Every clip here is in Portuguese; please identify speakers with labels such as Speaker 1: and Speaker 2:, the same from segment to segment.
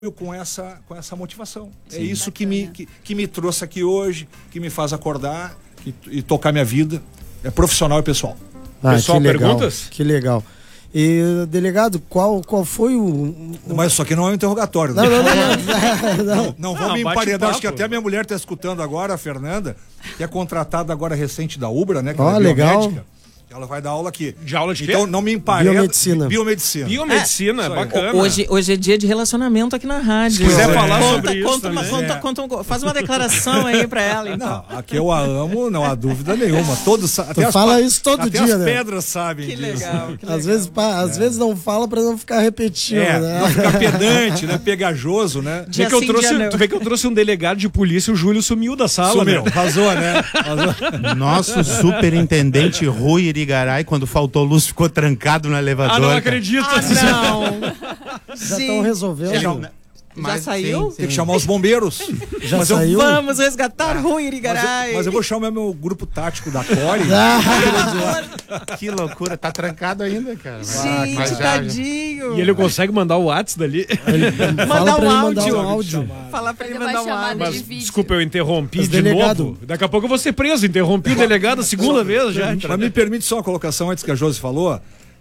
Speaker 1: com essa motivação. Sim, é isso que me trouxe aqui hoje, que me faz acordar e tocar minha vida. É profissional e pessoal.
Speaker 2: Pessoal,
Speaker 3: que legal,
Speaker 2: perguntas?
Speaker 3: Que legal. E, delegado, qual foi o...
Speaker 1: Mas isso aqui não é um interrogatório.
Speaker 3: Não,
Speaker 1: não vou me emparedar. Acho que até a minha mulher está escutando agora, a Fernanda, que é contratada agora recente da Ubra, né? Que ela é biomédica. Ela vai dar aula aqui.
Speaker 2: De aula de quê?
Speaker 1: Então não me empareda.
Speaker 3: Biomedicina.
Speaker 2: Biomedicina, bacana.
Speaker 4: Hoje é dia de relacionamento aqui na rádio.
Speaker 2: Se quiser falar sobre isso
Speaker 4: faz uma declaração aí pra ela. Então.
Speaker 1: Não, aqui eu a amo, não há dúvida nenhuma. Todos,
Speaker 3: até fala isso todo dia,
Speaker 1: até as
Speaker 3: né?
Speaker 1: pedras sabem
Speaker 4: que
Speaker 1: disso.
Speaker 4: Legal, que legal.
Speaker 3: Às vezes não fala pra não ficar repetindo, né?
Speaker 1: Não ficar pedante, né? Pegajoso, né?
Speaker 2: Tu vê que eu trouxe um delegado de polícia e o Júlio sumiu da sala.
Speaker 1: Sumiu, vazou, né?
Speaker 5: Nosso superintendente Rui Irigaray, quando faltou luz, ficou trancado no elevador.
Speaker 2: Não acredito.
Speaker 4: Não.
Speaker 3: Já estão resolvendo.
Speaker 4: Já saiu?
Speaker 1: Sim. Tem que chamar os bombeiros.
Speaker 3: Já saiu?
Speaker 4: Vamos resgatar Rui Irigaray.
Speaker 1: Mas eu vou chamar meu grupo tático da Core.
Speaker 5: Que loucura, tá trancado ainda, cara.
Speaker 4: Gente, tadinho.
Speaker 2: E ele consegue mandar o WhatsApp dali?
Speaker 4: Mandar um áudio.
Speaker 3: Fala
Speaker 4: pra ele mandar um áudio.
Speaker 2: Mas, desculpa, eu interrompi de novo. Daqui a pouco eu vou ser preso. Interrompi o delegado a segunda vez já.
Speaker 1: Mas me permite só uma colocação antes que a Josi falou.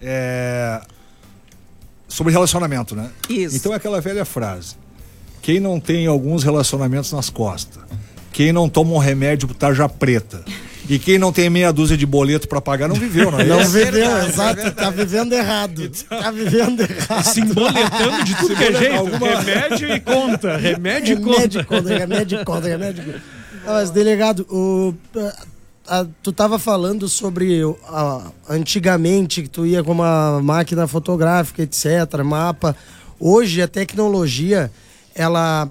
Speaker 1: Sobre relacionamento, né?
Speaker 4: Isso.
Speaker 1: Então é aquela velha frase: quem não tem alguns relacionamentos nas costas, quem não toma um remédio pro tarja preta e quem não tem meia dúzia de boleto pra pagar não viveu, não é?
Speaker 3: Não viveu, exato. Tá vivendo errado. Tá vivendo errado.
Speaker 2: Se emboletando de tudo que é jeito. Remédio e conta. Remédio e conta.
Speaker 3: Mas, delegado, tu tava falando sobre antigamente que tu ia com uma máquina fotográfica, etc, mapa. Hoje a tecnologia, ela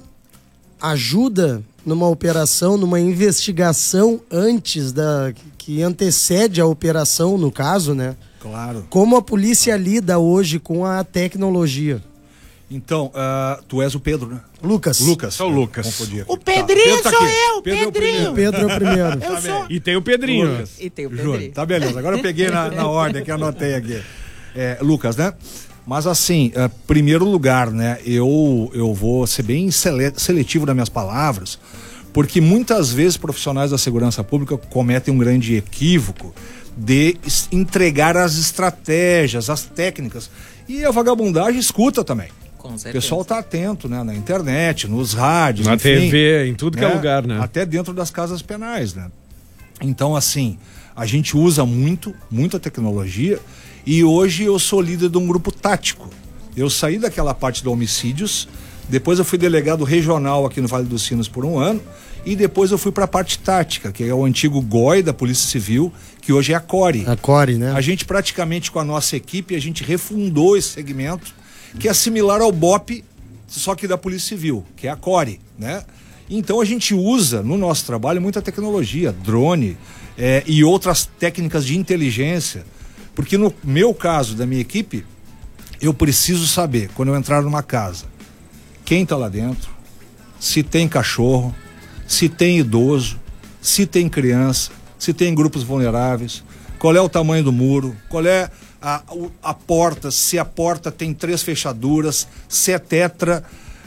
Speaker 3: ajuda numa operação, numa investigação antes que antecede a operação, no caso, né?
Speaker 1: Claro.
Speaker 3: Como a polícia lida hoje com a tecnologia?
Speaker 1: Então, tu és o Pedro, né?
Speaker 3: Lucas.
Speaker 2: Sou o Lucas.
Speaker 1: Confundi.
Speaker 4: O Pedrinho
Speaker 1: tá
Speaker 4: sou
Speaker 1: aqui.
Speaker 4: eu,
Speaker 3: Pedro é o primeiro.
Speaker 4: Eu sou.
Speaker 2: E tem o Pedrinho.
Speaker 1: Lucas.
Speaker 4: E tem o
Speaker 1: Júnior.
Speaker 4: Pedrinho.
Speaker 1: Tá beleza. Agora eu peguei na ordem que anotei aqui. Lucas, né? Mas assim, primeiro lugar, né? Eu vou ser bem seletivo nas minhas palavras, porque muitas vezes profissionais da segurança pública cometem um grande equívoco de entregar as estratégias, as técnicas. E a vagabundagem escuta também.
Speaker 4: Com certeza.
Speaker 1: O pessoal tá atento, né? Na internet, nos rádios,
Speaker 2: na
Speaker 1: enfim,
Speaker 2: TV, em tudo que é lugar, né?
Speaker 1: Até dentro das casas penais, né? Então, assim, a gente usa muita tecnologia e hoje eu sou líder de um grupo tático. Eu saí daquela parte de homicídios, depois eu fui delegado regional aqui no Vale dos Sinos por 1 ano e depois eu fui para a parte tática, que é o antigo GOI da Polícia Civil, que hoje é a Core.
Speaker 3: A Core, né?
Speaker 1: A gente praticamente com a nossa equipe, a gente refundou esse segmento, que é similar ao BOP, só que da Polícia Civil, que é a Core, né? Então a gente usa no nosso trabalho muita tecnologia, drone e outras técnicas de inteligência, porque no meu caso, da minha equipe, eu preciso saber, quando eu entrar numa casa, quem está lá dentro, se tem cachorro, se tem idoso, se tem criança, se tem grupos vulneráveis, qual é o tamanho do muro, qual é a porta, se a porta tem 3 fechaduras, se é tetra,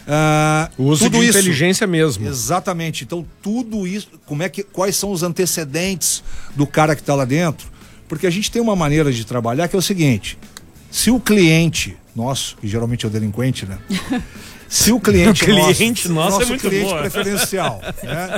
Speaker 2: o uso
Speaker 1: tudo
Speaker 2: de
Speaker 1: isso.
Speaker 2: inteligência mesmo.
Speaker 1: Exatamente. Então tudo isso, quais são os antecedentes do cara que está lá dentro? Porque a gente tem uma maneira de trabalhar que é o seguinte: se o cliente nosso, que geralmente é o delinquente, né? Se o cliente
Speaker 2: nosso é muito
Speaker 1: cliente
Speaker 2: boa.
Speaker 1: preferencial, né?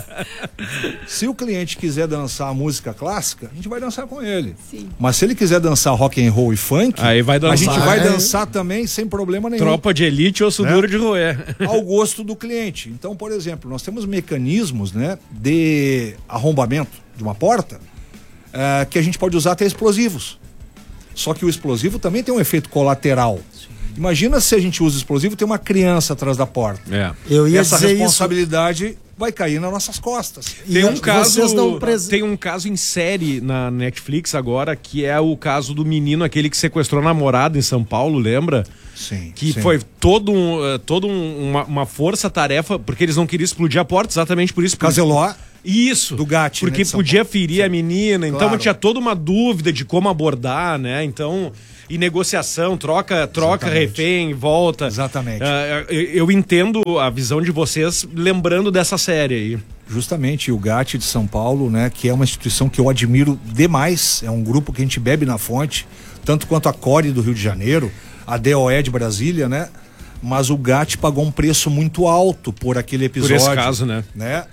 Speaker 1: Se o cliente quiser dançar música clássica, a gente vai dançar com ele.
Speaker 4: Sim.
Speaker 1: Mas se ele quiser dançar rock and roll e funk,
Speaker 2: aí vai dançar.
Speaker 1: a gente vai dançar também sem problema nenhum.
Speaker 2: Tropa de elite, osso duro de roer.
Speaker 1: Ao gosto do cliente. Então, por exemplo, nós temos mecanismos, né, de arrombamento de uma porta que a gente pode usar até explosivos. Só que o explosivo também tem um efeito colateral. Imagina se a gente usa explosivo e tem uma criança atrás da porta.
Speaker 3: Eu ia
Speaker 1: Essa
Speaker 3: dizer
Speaker 1: responsabilidade vai cair nas nossas costas.
Speaker 2: Tem um caso em série na Netflix agora, que é o caso do menino, aquele que sequestrou a namorada em São Paulo, lembra?
Speaker 1: Sim.
Speaker 2: Que foi uma força-tarefa, porque eles não queriam explodir a porta, exatamente por isso.
Speaker 1: Caseló.
Speaker 2: Isso.
Speaker 1: Do GAT,
Speaker 2: porque
Speaker 1: né,
Speaker 2: podia ferir a menina, então
Speaker 1: claro.
Speaker 2: tinha toda uma dúvida de como abordar, né? Então, E negociação, troca refém, volta.
Speaker 1: Exatamente.
Speaker 2: Eu entendo a visão de vocês lembrando dessa série aí.
Speaker 1: Justamente, o GAT de São Paulo, né, que é uma instituição que eu admiro demais, é um grupo que a gente bebe na fonte, tanto quanto a CORE do Rio de Janeiro, a DOE de Brasília, né? Mas o GAT pagou um preço muito alto por aquele episódio.
Speaker 2: Por esse caso, né?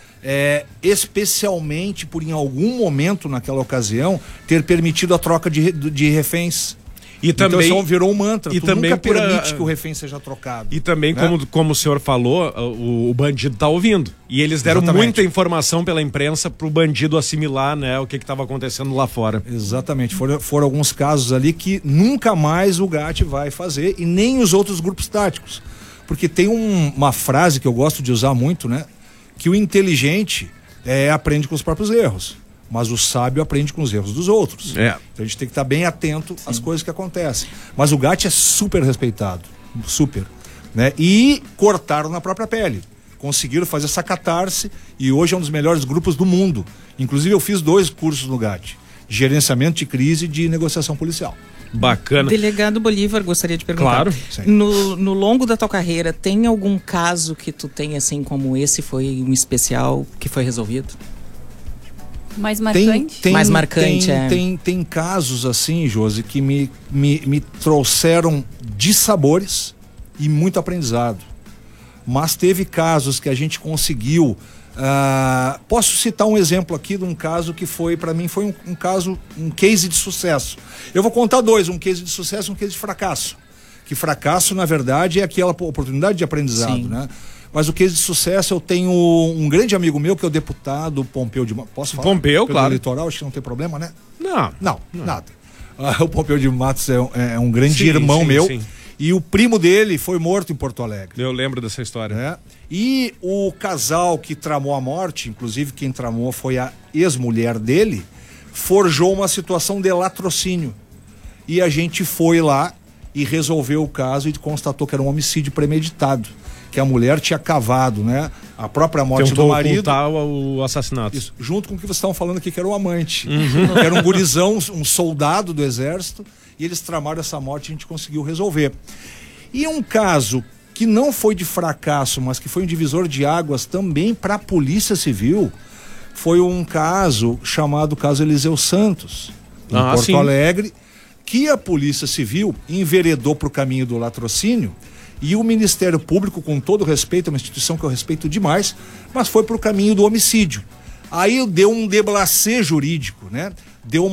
Speaker 1: Especialmente por, em algum momento naquela ocasião, ter permitido a troca de reféns.
Speaker 2: E também,
Speaker 1: então isso virou um mantra.
Speaker 2: E
Speaker 1: tu
Speaker 2: também
Speaker 1: nunca permite que o refém seja trocado.
Speaker 2: E também,
Speaker 1: né?
Speaker 2: como o senhor falou, o bandido tá ouvindo. E eles deram muita informação pela imprensa pro bandido assimilar, né, o que estava acontecendo lá fora.
Speaker 1: Exatamente. Foram alguns casos ali que nunca mais o GAT vai fazer e nem os outros grupos táticos. Porque tem uma frase que eu gosto de usar muito, né? Que o inteligente aprende com os próprios erros. Mas o sábio aprende com os erros dos outros. Então a gente tem que estar bem atento às coisas que acontecem. Mas o GAT é super respeitado. Super. Né? E cortaram na própria pele. Conseguiram fazer essa catarse e hoje é um dos melhores grupos do mundo. Inclusive eu fiz 2 cursos no GAT. De gerenciamento de crise e de negociação policial.
Speaker 2: Bacana.
Speaker 4: Delegado Bolívar, gostaria de perguntar.
Speaker 2: Claro.
Speaker 4: No longo da tua carreira, tem algum caso que tu tem assim como esse foi um especial que foi resolvido?
Speaker 6: Mais marcante?
Speaker 4: Mais marcante,
Speaker 1: tem casos assim, Josi, que me trouxeram dissabores e muito aprendizado. Mas teve casos que a gente conseguiu. Posso citar um exemplo aqui de um caso que foi, para mim, foi um caso, um case de sucesso. Eu vou contar 2, um case de sucesso e um case de fracasso. Que fracasso, na verdade, é aquela oportunidade de aprendizado, Sim. né? Mas o case de sucesso, eu tenho um grande amigo meu, que é o deputado Pompeu de Matos. Posso falar?
Speaker 2: Pompeu, claro.
Speaker 1: Litoral, acho que não tem problema, né?
Speaker 2: Não,
Speaker 1: nada. O Pompeu de Matos é um grande irmão meu. Sim. E o primo dele foi morto em Porto Alegre.
Speaker 2: Eu lembro dessa história.
Speaker 1: E o casal que tramou a morte, inclusive quem tramou foi a ex-mulher dele, forjou uma situação de latrocínio. E a gente foi lá e resolveu o caso e constatou que era um homicídio premeditado. Que a mulher tinha cavado, né? A própria morte do marido.
Speaker 2: Ocultar o assassinato.
Speaker 1: Isso, junto com o que vocês estavam falando aqui, que era o amante. Uhum. Que era um gurizão, um soldado do exército, e eles tramaram essa morte e a gente conseguiu resolver. E um caso que não foi de fracasso, mas que foi um divisor de águas também para a Polícia Civil, foi um caso chamado caso Eliseu Santos, em Porto Alegre, que a Polícia Civil enveredou para o caminho do latrocínio. E o Ministério Público, com todo respeito, é uma instituição que eu respeito demais, mas foi para o caminho do homicídio. Aí deu um déblacé jurídico, né? Deu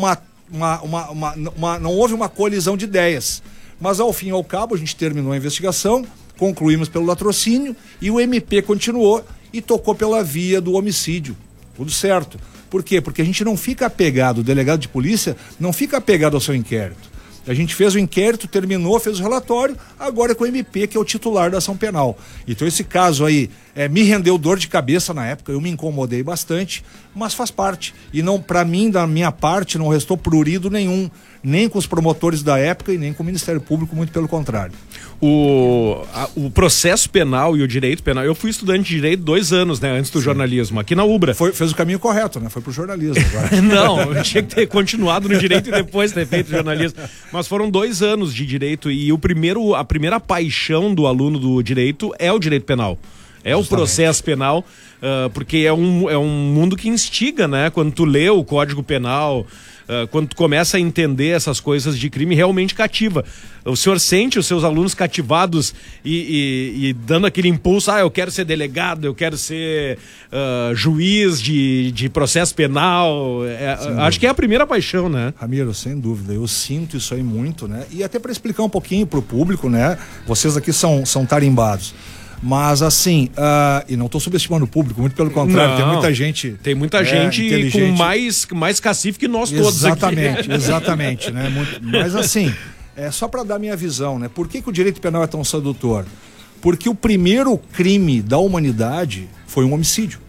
Speaker 1: não houve uma colisão de ideias. Mas ao fim e ao cabo, a gente terminou a investigação, concluímos pelo latrocínio e o MP continuou e tocou pela via do homicídio. Tudo certo. Por quê? Porque a gente não fica apegado, o delegado de polícia não fica apegado ao seu inquérito. A gente fez o inquérito, terminou, fez o relatório, agora é com o MP, que é o titular da ação penal. Então esse caso aí me rendeu dor de cabeça na época, eu me incomodei bastante, mas faz parte. E não, para mim, da minha parte, não restou prurido nenhum, nem com os promotores da época e nem com o Ministério Público, muito pelo contrário.
Speaker 2: O processo penal e o direito penal, eu fui estudante de direito 2 anos, né, antes do jornalismo, aqui na UBRA.
Speaker 1: Fez o caminho correto, né? Foi pro jornalismo agora.
Speaker 2: Não, eu tinha que ter continuado no direito e depois ter feito jornalismo. Mas foram 2 anos de direito e a primeira paixão do aluno do direito é o direito penal. É Justamente. O processo penal, porque é um mundo que instiga, né? Quando tu lê o Código Penal, quando tu começa a entender essas coisas de crime, realmente cativa. O senhor sente os seus alunos cativados e dando aquele impulso, eu quero ser delegado, eu quero ser juiz de processo penal. Acho que é a primeira paixão, né?
Speaker 1: Ramiro, sem dúvida, eu sinto isso aí muito, né? E até para explicar um pouquinho pro público, né? Vocês aqui são tarimbados. Mas assim, e não estou subestimando o público, muito pelo contrário, tem muita gente.
Speaker 2: Tem muita gente com mais cacife que nós todos aqui.
Speaker 1: Exatamente, né? Mas assim, só para dar minha visão, né? Por que o direito penal é tão sedutor? Porque o primeiro crime da humanidade foi um homicídio.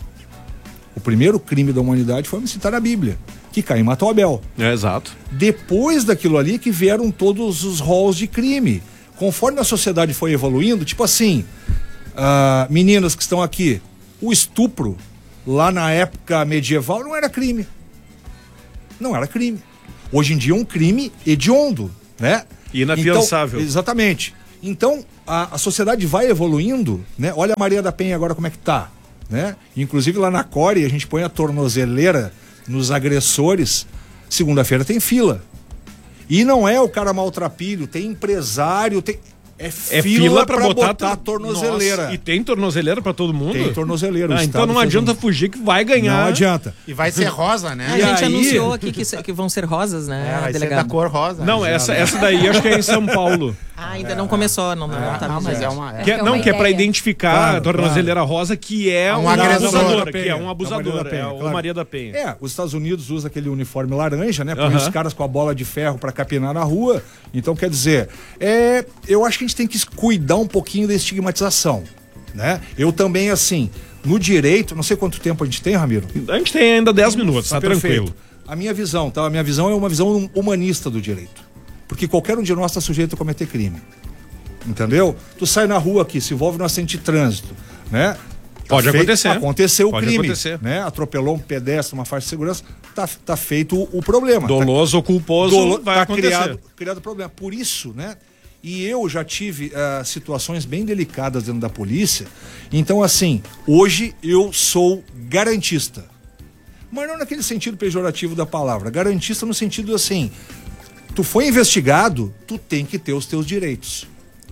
Speaker 1: O primeiro crime da humanidade foi homicídio, tá na Bíblia, que Caim matou Abel.
Speaker 2: Exato.
Speaker 1: Depois daquilo ali que vieram todos os rolos de crime. Conforme a sociedade foi evoluindo, tipo assim, meninas que estão aqui, o estupro lá na época medieval não era crime. Não era crime. Hoje em dia é um crime hediondo. né?
Speaker 2: Inafiançável.
Speaker 1: Então, exatamente. Então, a sociedade vai evoluindo, né? Olha a Maria da Penha agora como é que tá, né? Inclusive lá na Core a gente põe a tornozeleira nos agressores, segunda-feira tem fila. E não é o cara maltrapilho, tem empresário, é fila pra botar a tornozeleira.
Speaker 2: Nossa, e tem tornozeleira pra todo mundo?
Speaker 1: Tem tornozeleira.
Speaker 2: Então não adianta fugir que vai ganhar.
Speaker 1: Não adianta.
Speaker 5: E vai ser rosa, né?
Speaker 4: A gente anunciou aqui que vão ser rosas, né,
Speaker 5: vai
Speaker 4: delegado?
Speaker 5: ser da cor rosa.
Speaker 2: Não, essa daí acho que é em São Paulo.
Speaker 4: Ainda não começou, não tá
Speaker 5: Não, mas é uma...
Speaker 2: Que é pra identificar
Speaker 1: Claro,
Speaker 2: a tornozeleira rosa que é um abusador, que é um abusador, é o Maria da Penha.
Speaker 1: Os Estados Unidos usa aquele uniforme laranja, né? Põe os caras com a bola de ferro pra capinar na rua. Então, quer dizer, eu acho que a gente tem que cuidar um pouquinho da estigmatização, né? Eu também, assim, no direito, não sei quanto tempo a gente tem, Ramiro.
Speaker 2: A gente tem ainda 10 minutos, tá tranquilo.
Speaker 1: A minha visão, tá? A minha visão é uma visão humanista do direito. Porque qualquer um de nós está sujeito a cometer crime. Entendeu? Tu sai na rua aqui, se envolve no acidente de trânsito, né?
Speaker 2: Pode acontecer.
Speaker 1: Aconteceu o crime,
Speaker 2: acontecer.
Speaker 1: né? Atropelou um pedestre, uma faixa de segurança, tá feito o problema.
Speaker 2: Doloso ou culposo vai acontecer.
Speaker 1: Criado problema. Por isso, né? E eu já tive situações bem delicadas dentro da polícia. Então, assim, hoje eu sou garantista. Mas não naquele sentido pejorativo da palavra. Garantista no sentido assim, tu foi investigado, tu tem que ter os teus direitos.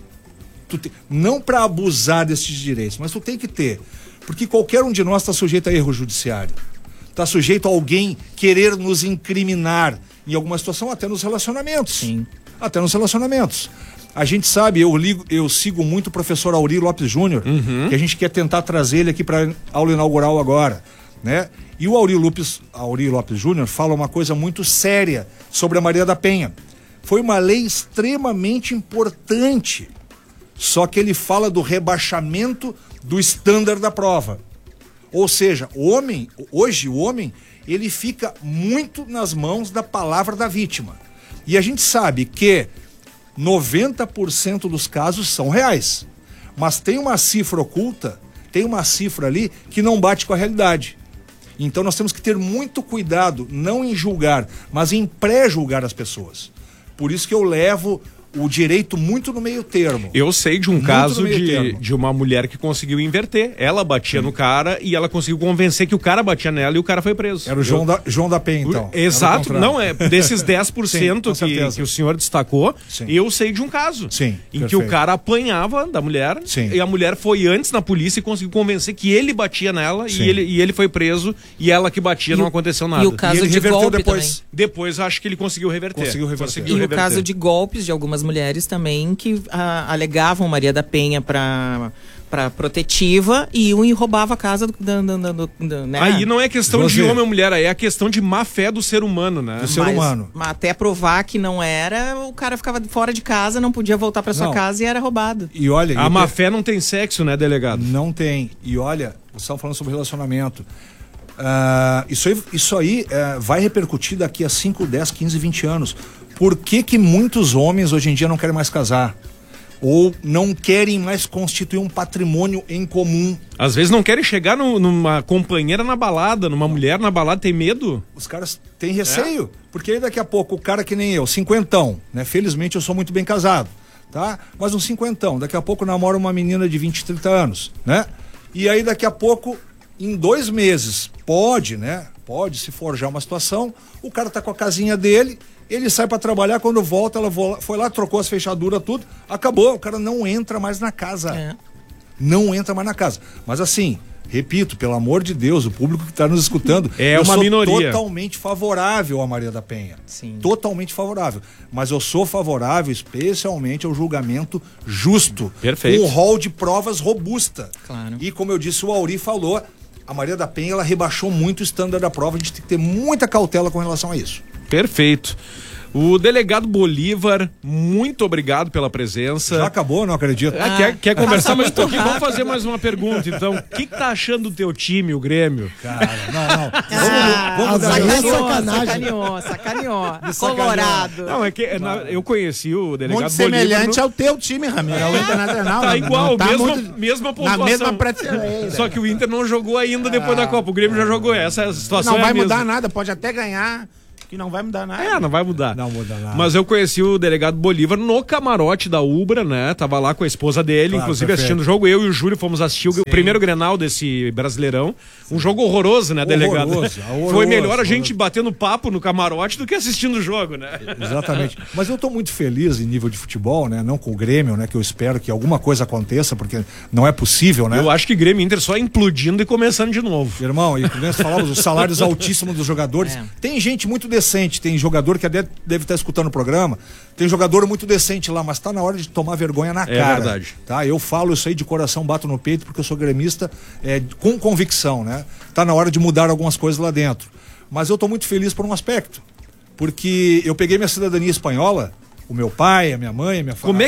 Speaker 1: Não para abusar desses direitos, mas tu tem que ter. Porque qualquer um de nós está sujeito a erro judiciário. Está sujeito a alguém querer nos incriminar em alguma situação, até nos relacionamentos.
Speaker 4: Sim.
Speaker 1: Até nos relacionamentos. A gente sabe, eu sigo muito o professor Auri Lopes Júnior, que a gente quer tentar trazer ele aqui para aula inaugural agora, né? E o Auri Lopes Júnior fala uma coisa muito séria sobre a Maria da Penha. Foi uma lei extremamente importante. Só que ele fala do rebaixamento do estándar da prova. Ou seja, hoje o homem, ele fica muito nas mãos da palavra da vítima. E a gente sabe que 90% dos casos são reais. Mas tem uma cifra oculta, tem uma cifra ali que não bate com a realidade. Então nós temos que ter muito cuidado, não em julgar, mas em pré-julgar as pessoas. Por isso que eu levo o direito muito no meio termo.
Speaker 2: Eu sei de um caso de uma mulher que conseguiu inverter. Ela batia no cara e ela conseguiu convencer que o cara batia nela e o cara foi preso.
Speaker 1: Era o João da Penha, então.
Speaker 2: Exato. Não, desses 10% Sim, que o senhor destacou, Sim. Eu sei de um caso.
Speaker 1: Sim,
Speaker 2: em perfeito. Que o cara apanhava da mulher. Sim. E a mulher foi antes na polícia e conseguiu convencer que ele batia nela e ele foi preso e ela que batia, não aconteceu nada.
Speaker 4: E o caso de golpe
Speaker 2: depois. Depois acho que ele conseguiu reverter.
Speaker 4: O caso de golpes de algumas mulheres também que alegavam Maria da Penha para protetiva e roubava a casa né?
Speaker 2: Aí não é questão de homem ou mulher, aí é a questão de má fé do ser humano, né?
Speaker 1: Do ser humano.
Speaker 4: Mas até provar que não era, o cara ficava fora de casa, não podia voltar para sua casa e era roubado.
Speaker 1: E olha,
Speaker 2: a má fé não tem sexo, né, delegado?
Speaker 1: Não tem. E olha, vocês estão falando sobre relacionamento. Isso aí vai repercutir daqui a 5, 10, 15, 20 anos. Por que muitos homens hoje em dia não querem mais casar? Ou não querem mais constituir um patrimônio em comum?
Speaker 2: Às vezes não querem chegar numa companheira na balada, numa mulher na balada, tem medo?
Speaker 1: Os caras têm receio, porque aí daqui a pouco o cara que nem eu, cinquentão, né? Felizmente eu sou muito bem casado, tá? Mas um cinquentão, daqui a pouco namora uma menina de 20, 30 anos, né? E aí daqui a pouco, em 2 meses, pode se forjar uma situação, o cara tá com a casinha dele, ele sai para trabalhar, quando volta, ela foi lá, trocou as fechaduras, tudo, acabou, o cara não entra mais na casa. Não entra mais na casa. Mas assim, repito, pelo amor de Deus, o público que está nos escutando,
Speaker 2: eu sou minoria.
Speaker 1: Totalmente favorável à Maria da Penha.
Speaker 4: Sim.
Speaker 1: Totalmente favorável. Mas eu sou favorável especialmente ao julgamento justo.
Speaker 2: Perfeito.
Speaker 1: Com um rol de provas robusta.
Speaker 4: Claro.
Speaker 1: E como eu disse, o Auri falou, a Maria da Penha, ela rebaixou muito o estándar da prova, a gente tem que ter muita cautela com relação a isso.
Speaker 2: Perfeito. O delegado Bolívar, muito obrigado pela presença.
Speaker 1: Já acabou, não acredito.
Speaker 2: Quer conversar mais um pouquinho? Vamos fazer mais uma pergunta, então. O que tá achando do teu time, o Grêmio?
Speaker 1: Cara, não. Vamos dar
Speaker 4: sacaneou. Colorado.
Speaker 2: Não, é que eu conheci o delegado
Speaker 5: muito
Speaker 2: Bolívar.
Speaker 5: Semelhante ao teu time, Ramiro, ao Internacional.
Speaker 2: Tá igual,
Speaker 5: tá
Speaker 2: mesma pontuação.
Speaker 5: Na mesma prateleira.
Speaker 2: Só que o Inter não jogou ainda depois da Copa. O Grêmio já jogou. Essa situação
Speaker 5: não vai
Speaker 2: mesma.
Speaker 5: Mudar nada, pode até ganhar. E não vai mudar nada.
Speaker 2: Não vai mudar.
Speaker 1: Não muda nada.
Speaker 2: Mas eu conheci o delegado Bolívar no camarote da Ubra, né? Tava lá com a esposa dele,
Speaker 1: Claro,
Speaker 2: inclusive
Speaker 1: perfeito.
Speaker 2: assistindo o jogo. Eu e o Júlio fomos assistir o primeiro Grenal desse Brasileirão. Um jogo horroroso, né, delegado?
Speaker 1: Horroroso.
Speaker 2: Foi melhor a gente batendo papo no camarote do que assistindo o jogo, né?
Speaker 1: Exatamente. Mas eu tô muito feliz em nível de futebol, né? Não com o Grêmio, né? Que eu espero que alguma coisa aconteça, porque não é possível, né?
Speaker 2: Eu acho que Grêmio e Inter só implodindo e começando de novo.
Speaker 1: Irmão, e nós falamos os salários altíssimos dos jogadores. Tem gente muito decente, tem jogador que deve estar escutando o programa, tem jogador muito decente lá, mas tá na hora de tomar vergonha na cara.
Speaker 2: É verdade.
Speaker 1: Tá? Eu falo isso aí de coração, bato no peito, porque eu sou gremista com convicção, né? Tá na hora de mudar algumas coisas lá dentro. Mas eu tô muito feliz por um aspecto, porque eu peguei minha cidadania espanhola, o meu pai, a minha mãe, a minha família.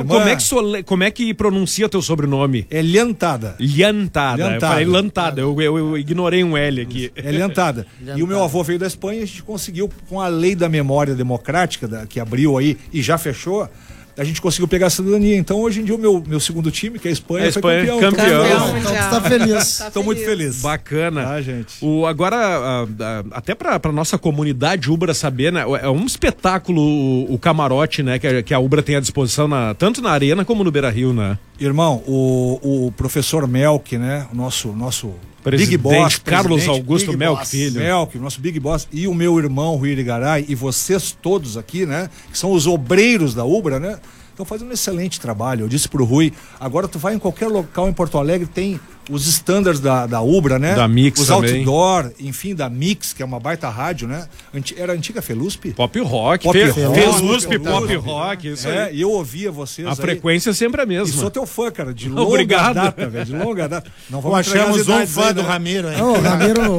Speaker 2: Como é que pronuncia teu sobrenome?
Speaker 1: É Lhantada.
Speaker 2: Lhantada. Eu falei Lantada, eu ignorei um L aqui.
Speaker 1: É Lhantada. E o meu avô veio da Espanha e a gente conseguiu, com a lei da memória democrática, que abriu aí e já fechou, a gente conseguiu pegar a cidadania. Então, hoje em dia, o meu segundo time, que é a Espanha, foi campeão.
Speaker 3: Então tu tá feliz.
Speaker 1: Estou muito feliz.
Speaker 2: Bacana.
Speaker 1: Ah, gente.
Speaker 2: Agora, até pra nossa comunidade Ubra saber, né? É um espetáculo o camarote, né? Que a Ubra tem à disposição, tanto na Arena como no Beira-Rio, né?
Speaker 1: Irmão, o professor Melk, né? O nosso
Speaker 2: Big Boss, Carlos Augusto Melk, filho.
Speaker 1: Melk, nosso Big Boss, e o meu irmão Rui Irigaray, e vocês todos aqui, né? Que são os obreiros da Ubra, né? Estão fazendo um excelente trabalho. Eu disse pro Rui, agora tu vai em qualquer local em Porto Alegre, tem os standards da Ubra, né?
Speaker 2: Da Mix
Speaker 1: os
Speaker 2: também.
Speaker 1: outdoor, enfim, da Mix, que é uma baita rádio, né? Era a antiga Felusp?
Speaker 2: Pop Rock. Felusp, Pop Rock, isso aí.
Speaker 1: E eu ouvia vocês
Speaker 2: A frequência é sempre a
Speaker 1: E
Speaker 2: mesma.
Speaker 1: sou teu fã, cara, de longa
Speaker 2: Obrigado.
Speaker 1: data, velho, de longa data. Não
Speaker 5: Pô,
Speaker 1: vamos entregar
Speaker 5: achamos
Speaker 1: as
Speaker 5: um
Speaker 1: idades
Speaker 5: fã
Speaker 1: aí,
Speaker 5: do
Speaker 1: né?
Speaker 5: Ramiro, hein?
Speaker 3: Não, o Ramiro.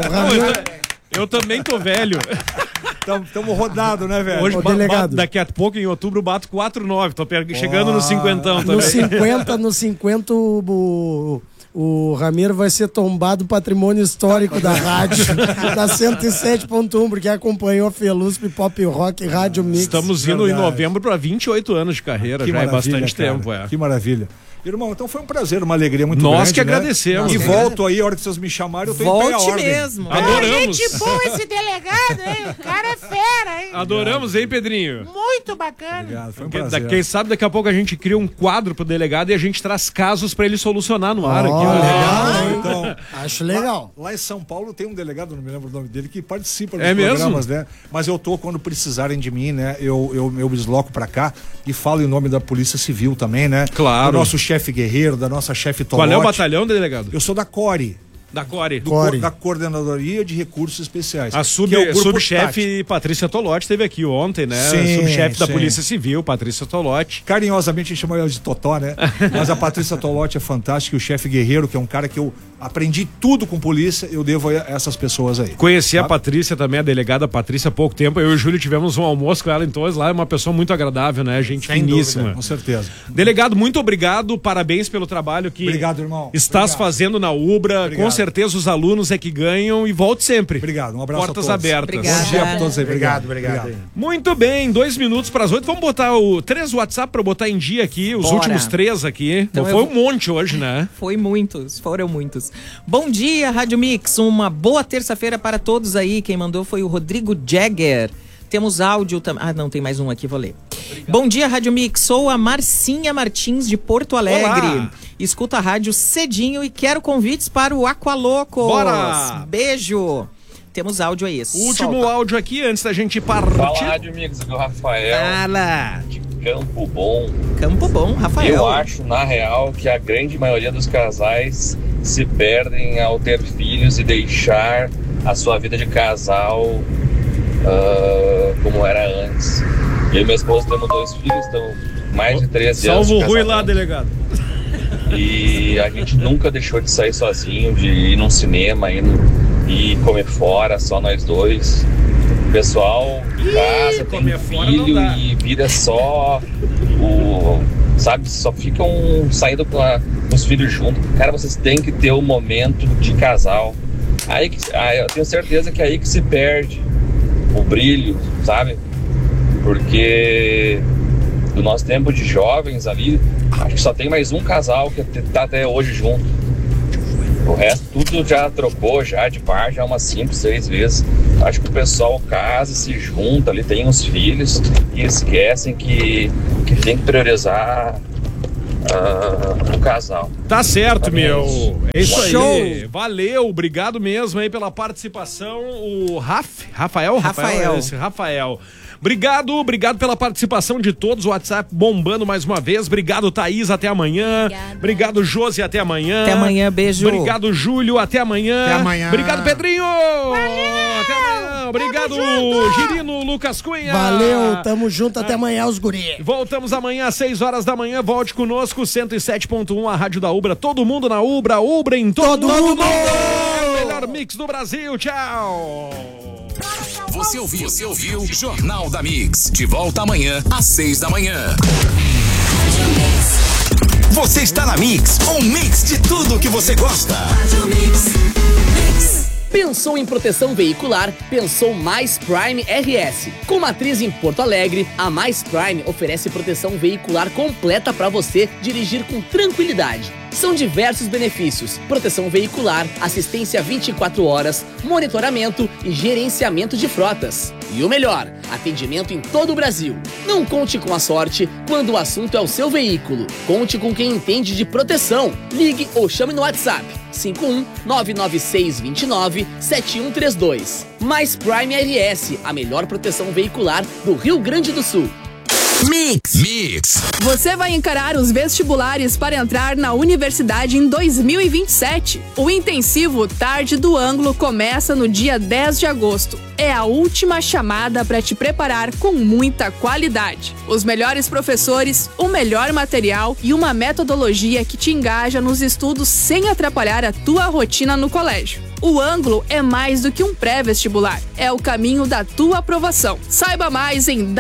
Speaker 2: Eu também tô velho.
Speaker 1: Estamos rodados, né, velho?
Speaker 2: Hoje,
Speaker 3: Ô, delegado.
Speaker 2: daqui a pouco, em outubro, bato 4,9. Tô chegando no 50 também.
Speaker 3: No 50 o Ramiro vai ser tombado patrimônio histórico da rádio, da 107.1, porque acompanhou Felusp, Pop Rock, Rádio Mix.
Speaker 2: Estamos indo em novembro para 28 anos de carreira, já é bastante
Speaker 1: cara.
Speaker 2: tempo.
Speaker 1: Que maravilha. Irmão, então foi um prazer, uma alegria muito grande.
Speaker 2: Nós que
Speaker 1: né?
Speaker 2: agradecemos.
Speaker 1: E volto aí, a hora que vocês me chamarem, eu tô em pé a
Speaker 4: Volte
Speaker 1: ordem.
Speaker 4: mesmo.
Speaker 2: Adoramos.
Speaker 7: Gente boa esse delegado, hein? O cara é fera, hein?
Speaker 2: Adoramos, hein, Pedrinho?
Speaker 7: Muito bacana.
Speaker 1: Obrigado, foi um prazer.
Speaker 2: Quem sabe daqui a pouco a gente cria um quadro pro delegado e a gente traz casos para ele solucionar no ar aqui.
Speaker 3: legal.
Speaker 1: Então,
Speaker 3: Acho legal.
Speaker 1: lá em São Paulo tem um delegado, não me lembro o nome dele, que participa dos
Speaker 2: É mesmo?
Speaker 1: programas, né? Mas eu tô, quando precisarem de mim, né? Eu me desloco pra cá e falo em nome da Polícia Civil também, né?
Speaker 2: Claro.
Speaker 1: Do nosso chefe Guerreiro, da nossa chefe Tolote.
Speaker 2: Qual é o batalhão, delegado?
Speaker 1: Eu sou da CORE.
Speaker 2: Da Core.
Speaker 1: Da Coordenadoria de Recursos Especiais.
Speaker 2: A
Speaker 1: que é o grupo
Speaker 2: subchefe Patrícia Tolotti esteve aqui ontem, né?
Speaker 1: Sim,
Speaker 2: Subchefe da
Speaker 1: sim.
Speaker 2: Polícia Civil, Patrícia Tolotti.
Speaker 1: Carinhosamente a gente chama ela de Totó, né? Mas a Patrícia Tolotti é fantástica, e o chefe Guerreiro, que é um cara que eu aprendi tudo com polícia, eu devo a essas pessoas aí.
Speaker 2: Conheci a
Speaker 1: Tá?
Speaker 2: Patrícia também, a delegada Patrícia, há pouco tempo. Eu e o Júlio tivemos um almoço com ela em Torres lá, é uma pessoa muito agradável, né? Gente
Speaker 5: Sem
Speaker 2: finíssima.
Speaker 5: dúvida.
Speaker 1: Com certeza.
Speaker 2: Delegado, muito obrigado, parabéns pelo trabalho que
Speaker 1: Obrigado, irmão.
Speaker 2: estás
Speaker 1: Obrigado.
Speaker 2: fazendo na Ubra.
Speaker 1: Obrigado.
Speaker 2: Com certeza os alunos é que ganham e volte sempre.
Speaker 1: Obrigado, um abraço
Speaker 2: Portas
Speaker 1: a todos.
Speaker 2: abertas.
Speaker 4: Obrigada.
Speaker 1: Bom dia pra todos aí.
Speaker 5: Obrigado.
Speaker 2: Muito bem, 2 minutos para as 8. Vamos botar 3 WhatsApp para botar em dia aqui, os
Speaker 4: Bora.
Speaker 2: últimos 3 aqui.
Speaker 4: Então
Speaker 2: Foi
Speaker 4: eu
Speaker 2: um monte hoje, né?
Speaker 4: Foram muitos. Bom dia, Rádio Mix. Uma boa terça-feira para todos aí. Quem mandou foi o Rodrigo Jagger. Temos áudio também. Ah, não, tem mais um aqui, vou ler. Bom dia, Rádio Mix. Sou a Marcinha Martins de Porto Alegre.
Speaker 2: Olá.
Speaker 4: Escuta a rádio cedinho e quero convites para o Aqualocos.
Speaker 2: Bora.
Speaker 4: Beijo. Temos áudio aí.
Speaker 2: Último
Speaker 4: Solta.
Speaker 2: áudio aqui antes da gente partir.
Speaker 8: Fala, Rádio Mix, aqui é o Rafael,
Speaker 4: Fala.
Speaker 8: de Campo Bom.
Speaker 4: Campo Bom, Rafael.
Speaker 8: Eu acho, na real, que a grande maioria dos casais se perdem ao ter filhos e deixar a sua vida de casal como era antes. Eu e minha esposa temos 2 filhos, estão mais de 13 anos
Speaker 2: Salvo
Speaker 8: de
Speaker 2: o Rui lá,
Speaker 8: casamento.
Speaker 2: delegado.
Speaker 8: E a gente nunca deixou de sair sozinho, de ir num cinema, ir comer fora, só nós dois. O pessoal em casa tem
Speaker 2: comer fora
Speaker 8: filho
Speaker 2: não dá.
Speaker 8: e vira só sabe, só ficam saindo com os filhos juntos. Cara, vocês têm que ter um momento de casal. Eu tenho certeza que é aí que se perde o brilho, sabe? Porque do nosso tempo de jovens ali, acho que só tem mais um casal que tá até hoje junto. O resto tudo já trocou, já de par, já umas 5, 6 vezes. Acho que o pessoal casa, se junta ali, tem uns filhos e esquecem que tem que priorizar o casal.
Speaker 2: Tá certo, meu. É isso
Speaker 4: Show.
Speaker 2: aí. Valeu, obrigado mesmo aí pela participação. O Rafael. Obrigado pela participação de todos. O WhatsApp bombando mais uma vez. Obrigado, Thaís, até amanhã. Obrigado, Josi, até amanhã.
Speaker 4: Até amanhã, beijo.
Speaker 2: Obrigado, Júlio, até amanhã.
Speaker 5: Até amanhã.
Speaker 2: Obrigado, Pedrinho.
Speaker 7: Valeu.
Speaker 2: Até amanhã. Obrigado, Girino, Lucas Cunha.
Speaker 3: Valeu, tamo junto, até amanhã, os guri.
Speaker 2: Voltamos amanhã às 6 horas da manhã. Volte conosco, 107.1, a Rádio da Ubra. Todo mundo na Ubra, Ubra em todo mundo. É o melhor mix do Brasil. Tchau.
Speaker 9: Você ouviu Jornal da Mix. De volta amanhã às 6 da manhã. Você está na Mix, um mix de tudo que você gosta.
Speaker 10: Pensou em proteção veicular? Pensou Mais Prime RS. Com matriz em Porto Alegre, a Mais Prime oferece proteção veicular completa para você dirigir com tranquilidade. São diversos benefícios: proteção veicular, assistência 24 horas, monitoramento e gerenciamento de frotas. E o melhor, atendimento em todo o Brasil. Não conte com a sorte quando o assunto é o seu veículo. Conte com quem entende de proteção. Ligue ou chame no WhatsApp 51-99629-7132. Mais Prime RS, a melhor proteção veicular do Rio Grande do Sul.
Speaker 9: Mix.
Speaker 11: Você vai encarar os vestibulares para entrar na universidade em 2027. O intensivo Tarde do Ângulo começa no dia 10 de agosto. É a última chamada para te preparar com muita qualidade. Os melhores professores, o melhor material e uma metodologia que te engaja nos estudos sem atrapalhar a tua rotina no colégio. O Ângulo é mais do que um pré-vestibular. É o caminho da tua aprovação. Saiba mais em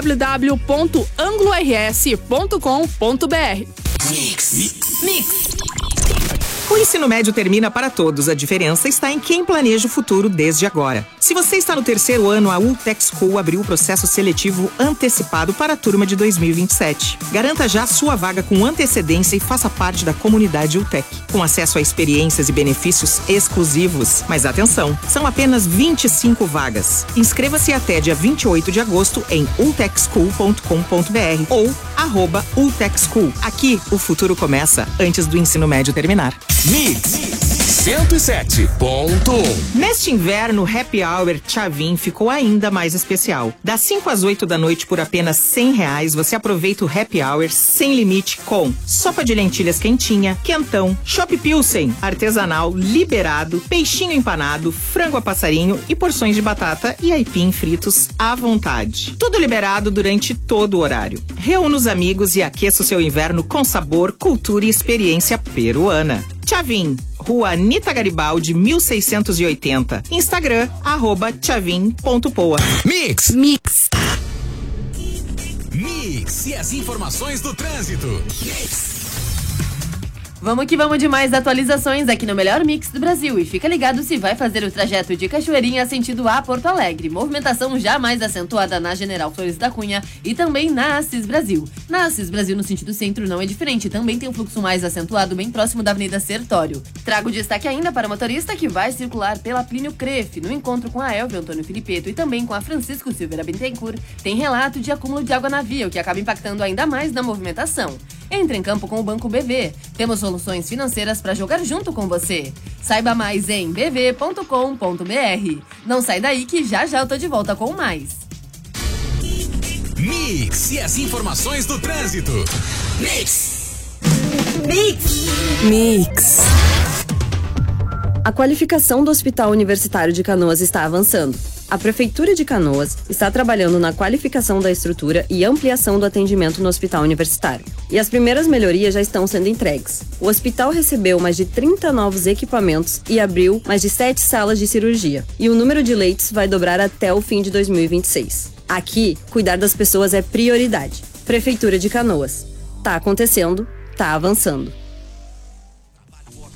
Speaker 11: www.anglors.com.br.
Speaker 4: Mix. O ensino médio termina para todos. A diferença está em quem planeja o futuro desde agora. Se você está no terceiro ano, a Ultec School abriu o processo seletivo antecipado para a turma de 2027. Garanta já sua vaga com antecedência e faça parte da comunidade Ultec, com acesso a experiências e benefícios exclusivos. Mas atenção, são apenas 25 vagas. Inscreva-se até dia 28 de agosto em ultecschool.com.br ou @ultecschool. Aqui, o futuro começa antes do ensino médio terminar.
Speaker 9: Mix 107.1.
Speaker 4: Neste inverno, o Happy Hour Tchavin ficou ainda mais especial. Das 5 às 8 da noite, por apenas R$100, você aproveita o Happy Hour sem limite com sopa de lentilhas quentinha, quentão, chopp pilsen, artesanal, liberado, peixinho empanado, frango a passarinho e porções de batata e aipim fritos à vontade. Tudo liberado durante todo o horário. Reúna os amigos e aqueça o seu inverno com sabor, cultura e experiência peruana. Tchavin, Rua Anita Garibaldi, 1680. Instagram, @tchavin.poa.
Speaker 9: Mix e as informações do trânsito.
Speaker 6: Vamos que vamos de mais atualizações aqui no melhor mix do Brasil. E fica ligado se vai fazer o trajeto de Cachoeirinha sentido a Porto Alegre. Movimentação já mais acentuada na General Flores da Cunha e também na Assis Brasil. Na Assis Brasil, no sentido centro, não é diferente. Também tem um fluxo mais acentuado bem próximo da Avenida Sertório. Trago destaque ainda para o motorista que vai circular pela Plínio Crefe. No encontro com a Elvio Antônio Filipeto e também com a Francisco Silveira Bittencourt, tem relato de acúmulo de água na via, o que acaba impactando ainda mais na movimentação. Entre em campo com o Banco BV. Temos soluções financeiras para jogar junto com você. Saiba mais em bv.com.br. Não sai daí que já eu tô de volta com mais.
Speaker 9: Mix e as informações do trânsito.
Speaker 11: Mix. A qualificação do Hospital Universitário de Canoas está avançando. A Prefeitura de Canoas está trabalhando na qualificação da estrutura e ampliação do atendimento no hospital universitário. E as primeiras melhorias já estão sendo entregues. O hospital recebeu mais de 30 novos equipamentos e abriu mais de 7 salas de cirurgia. E o número de leitos vai dobrar até o fim de 2026. Aqui, cuidar das pessoas é prioridade. Prefeitura de Canoas. Tá acontecendo, tá avançando.